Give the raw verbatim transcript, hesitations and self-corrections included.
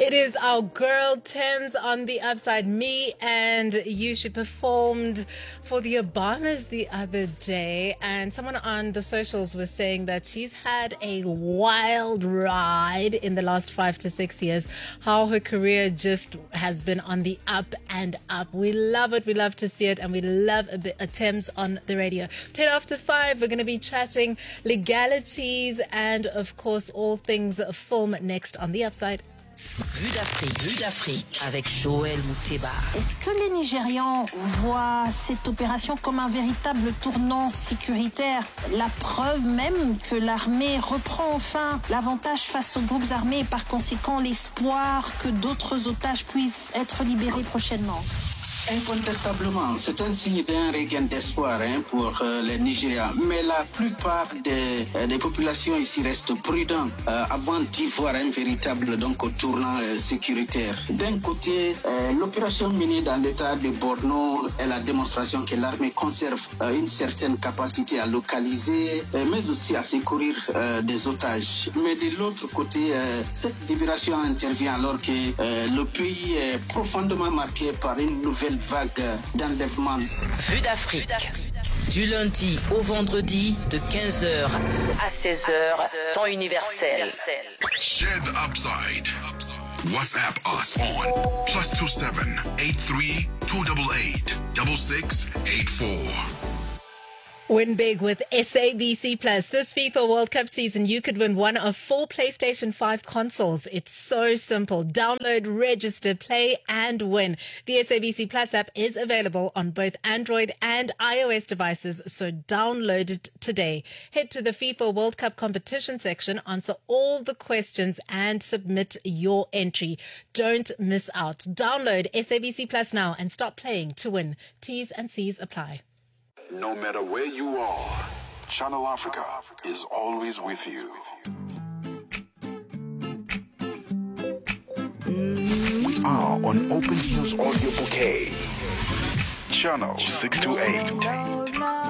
It is our girl Thames on the upside. Me and you, she performed for the Obamas the other day, and someone on the socials was saying that she's had a wild ride in the last five to six years, how her career just has been on the up and up. We love it. We love to see it, and we love a bit of Thames on the radio. ten after five, we're going to be chatting legalities and, of course, all things film next on the upside. Vue d'Afrique, Vue d'Afrique avec Joël Mouteba. Est-ce que les Nigérians voient cette opération comme un véritable tournant sécuritaire? La preuve même que l'armée reprend enfin l'avantage face aux groupes armés et par conséquent l'espoir que d'autres otages puissent être libérés prochainement. Incontestablement, c'est un signe d'un regain d'espoir hein, pour euh, les Nigérians. Mais la plupart des, euh, des populations ici restent prudentes euh, avant d'y voir un véritable donc, tournant euh, sécuritaire. D'un côté, euh, l'opération menée dans l'état de Borno est la démonstration que l'armée conserve euh, une certaine capacité à localiser, euh, mais aussi à secourir euh, des otages. Mais de l'autre côté, euh, cette libération intervient alors que euh, le pays est profondément marqué par une nouvelle vague d'enlèvement. Vue d'Afrique. Du lundi au vendredi de quinze heures à seize heures, temps universel. Share the upside. WhatsApp us on plus two seven eight three two eight eight six six eight four. Win big with S A B C Plus. This FIFA World Cup season, you could win one of four PlayStation five consoles. It's so simple. Download, register, play, and win. The S A B C Plus app is available on both Android and iOS devices, so download it today. Head to the FIFA World Cup competition section, answer all the questions, and submit your entry. Don't miss out. Download S A B C Plus now and start playing to win. T's and C's apply. No matter where you are, Channel Africa is always with you. We are on Open Hills Audio Bouquet. Channel six two eight.